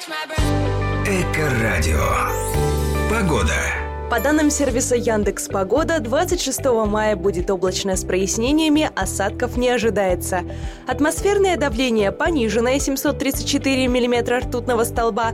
Эко-радио. Погода. По данным сервиса Яндекс.Погода, 26 мая будет облачно с прояснениями, осадков не ожидается. Атмосферное давление пониженное 734 мм ртутного столба,